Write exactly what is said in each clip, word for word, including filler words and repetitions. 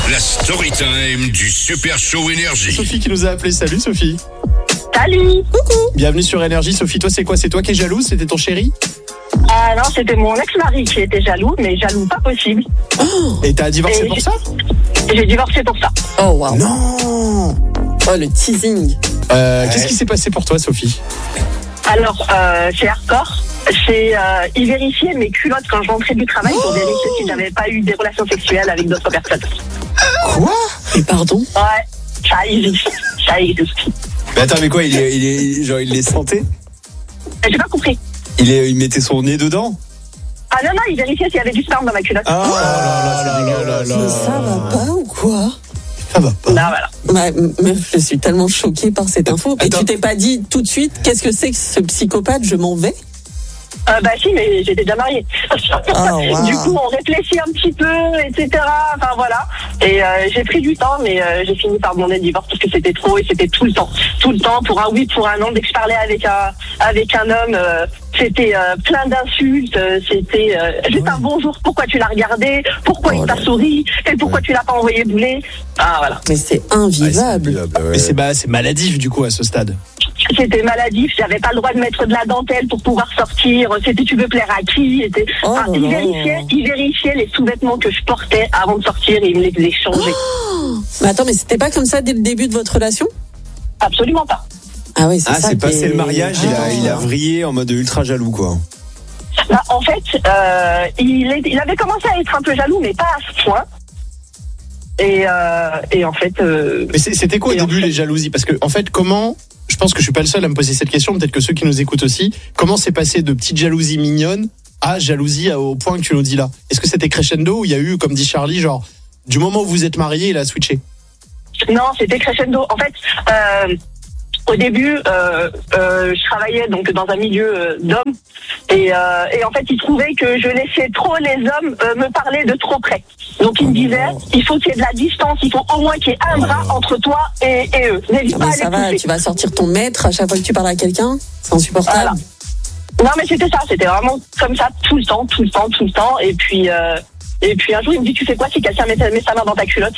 La story time du Super Show Énergie. Sophie qui nous a appelé. Salut Sophie. Salut. Coucou. Bienvenue sur Énergie. Sophie, toi c'est quoi? C'est toi qui es jalouse? C'était ton chéri? Ah non, c'était mon ex-mari qui était jaloux, mais jaloux pas possible. Oh. Et t'as divorcé Et pour j'ai- ça? J'ai divorcé pour ça. Oh waouh. Non. Oh le teasing. Euh, Ouais. Qu'est-ce qui s'est passé pour toi Sophie? Alors, euh, c'est hardcore. C'est, euh, il vérifiait mes culottes quand je rentrais du travail pour vérifier si j'avais pas eu des relations sexuelles avec d'autres personnes. Quoi? Et pardon. Ouais, ça existe. Ça existe. Mais attends, mais quoi, il, est, il, est, genre, il les sentait? J'ai pas compris. il, est, il mettait son nez dedans? Ah non, non, il vérifiait s'il y avait du sperme dans ma culotte. Ah Oh là là là là là. Mais ça va pas ou quoi? Ça va pas. Non, voilà. Bah, meuf, je suis tellement choquée par cette info. Et Attends. tu t'es pas dit tout de suite, qu'est-ce que c'est que ce psychopathe? Je m'en vais. Euh, bah si, mais j'étais déjà mariée. Ah, wow. Du coup, on réfléchit un petit peu, et cetera. Enfin voilà. Et euh, j'ai pris du temps, mais euh, j'ai fini par demander le divorce parce que c'était trop et c'était tout le temps, tout le temps pour un oui, pour un non. Dès que je parlais avec un avec un homme, euh, c'était euh, plein d'insultes. euh, C'était euh, juste un bonjour. Pourquoi tu l'as regardé? Pourquoi Oh il là t'a souri? Et pourquoi tu l'as pas envoyé bouler? Ah voilà. Mais c'est Ouais, c'est invivable. invivable, ouais. Mais c'est bah, c'est maladif du coup à ce stade. C'était maladif, j'avais pas le droit de mettre de la dentelle pour pouvoir sortir, c'était tu veux plaire à qui, était... Oh enfin, là il, là. vérifiait, il vérifiait les sous-vêtements que je portais avant de sortir et il me les faisait changer. Mais attends, mais c'était pas comme ça dès le début de votre relation? Absolument pas. Ah oui, c'est Ah, ça. c'est qui passé est- le mariage, il, a, Ah. il a vrillé en mode ultra jaloux, quoi. Bah, en fait, euh, il, est- il avait commencé à être un peu jaloux, mais pas à ce point. Et, euh, et en fait... euh, Mais c'est- c'était quoi au Et en début fait- les jalousies? Parce que en fait, comment, je pense que je suis pas le seul à me poser cette question, peut-être que ceux qui nous écoutent aussi, comment c'est passé de petite jalousie mignonne à jalousie au point que tu nous dis là? Est-ce que c'était crescendo ou il y a eu, comme dit Charlie, genre du moment où vous êtes mariés, il a switché? Non, c'était crescendo. En fait, euh, au début, euh, euh, je travaillais donc dans un milieu euh, d'hommes et, euh, et en fait, il trouvait que je laissais trop les hommes euh, me parler de trop près. Donc, il me disait, il faut qu'il y ait de la distance, il faut au moins qu'il y ait un bras entre toi et, et eux. N'hésite Ah, pas mais à ça les va, pousser. tu vas sortir ton maître à chaque fois que tu parles à quelqu'un? C'est insupportable. Voilà. Non, mais c'était ça, c'était vraiment comme ça tout le temps, tout le temps, tout le temps. Et puis, euh, et puis un jour, il me dit, tu fais quoi si quelqu'un met, met sa main dans ta culotte?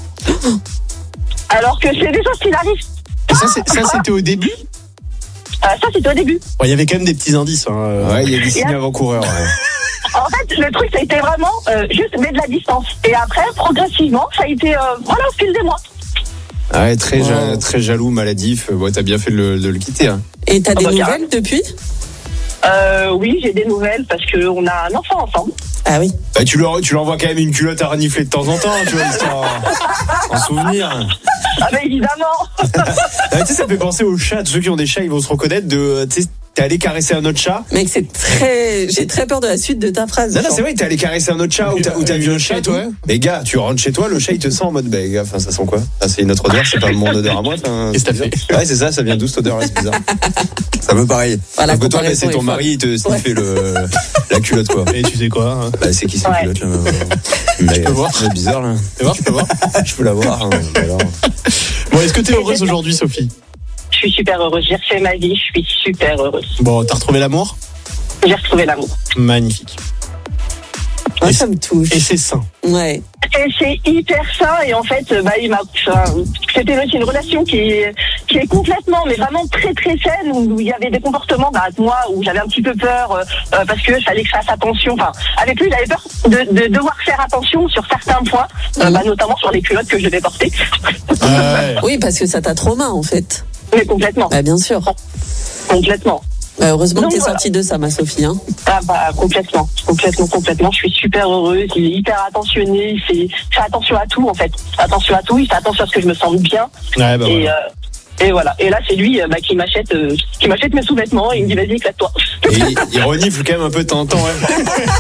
Alors que c'est des choses qui arrivent. Et ça, c'est- ça c'était au début? Euh, ça, c'était au début. Bon, il y avait quand même des petits indices. Hein. euh. Ouais, il y a des signes avant-coureurs. Ouais. En fait, le truc, ça a été vraiment euh, juste mettre de la distance. Et après, progressivement, ça a été, euh, voilà, au fil des mois. Ah ouais, très, ja- Wow. très jaloux, maladif. Ouais, t'as bien fait de le, de le quitter. Hein. Et t'as Ah des bah, nouvelles depuis? Euh, oui, j'ai des nouvelles parce qu'on a un enfant ensemble. Ah oui. Bah, tu, lui, tu lui envoies quand même une culotte à renifler de temps en temps, tu vois, histoire en souvenir. Ah, mais évidemment. Ah, tu sais, ça me fait penser aux chats. Ceux qui ont des chats, ils vont se reconnaître. De, tu sais, t'es allé caresser un autre chat. Mec, c'est très. J'ai très peur de la suite de ta phrase. Non, non, c'est vrai, t'es allé caresser un autre chat ou t'as, ou t'as vu un chat, Ouais, toi. ouais. Mais gars, tu rentres chez toi, le chat il te sent en mode, bah, gars, enfin, ça sent quoi? Ah, c'est une autre odeur, c'est pas mon odeur à moi. enfin, Qu'est-ce que c'est t'as bizarre. Ouais, c'est ça, ça vient d'où cette odeur là, c'est bizarre. C'est un peu pareil. Voilà, Donc, toi, bah, comparaison c'est ton est mari, il te sniffait le, la culotte, quoi. Et tu sais quoi hein? Bah, c'est qui cette Ouais. culotte là? Mais, peux voir. C'est bizarre là. Tu peux voir, tu peux voir. Je peux la voir. Hein, alors. Bon, est-ce que t'es heureuse aujourd'hui, Sophie? Je suis super heureuse. J'ai refait ma vie. Je suis super heureuse. Bon, t'as retrouvé l'amour? J'ai retrouvé l'amour. Magnifique. Moi, Et ça me touche. Et c'est sain. Ouais. Et c'est hyper sain. Et en fait, bah, il m'a. Enfin, c'était c'est une relation qui est, qui est complètement, mais vraiment très très saine, où il y avait des comportements, bah, moi, où j'avais un petit peu peur euh, euh, parce que fallait que je fasse attention. Enfin, avec lui, j'avais peur de, de devoir faire attention sur certains points, euh, Mhm. bah, notamment sur les culottes que je devais porter. Ouais. Oui, parce que ça t'a trauma en fait. Mais complètement, Bah, bien sûr. complètement. Bah, heureusement Donc, que t'es voilà. sortie de ça, ma Sophie. Hein. Ah bah complètement, complètement, complètement. Je suis super heureuse. Il est hyper attentionné. Il fait, fait attention à tout en fait. Attention à tout. Il fait attention à ce que je me sente bien. Ouais, bah et, voilà. euh, et voilà. Et là, c'est lui euh, bah, qui m'achète, euh, qui m'achète mes sous-vêtements. Et il me dit vas-y, éclate-toi. Et il, il renifle quand même un peu de temps en temps. Ouais.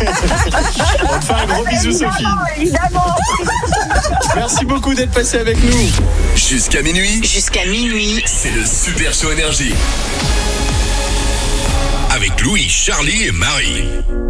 On te fait un gros bisou, Sophie. Évidemment. Merci beaucoup d'être passé avec nous. Jusqu'à minuit, Jusqu'à minuit. c'est le Super Show Énergie. Avec Louis, Charlie et Marie.